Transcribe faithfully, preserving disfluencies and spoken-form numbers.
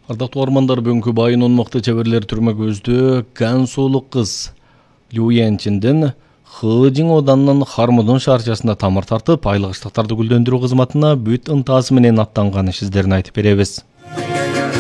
Ардактуу армандар, бүгүнкү байынын мыкты чеберлер түрмө көздө Гансулук кыз Лю Янчинден Хыжың оданынын Хармудун шаарчасында тамыр тартып, айлык ыштыктарды гүлдөндүрүү кызматына бүт ынтасы менен аттанган ишсиздерин айтып беребиз.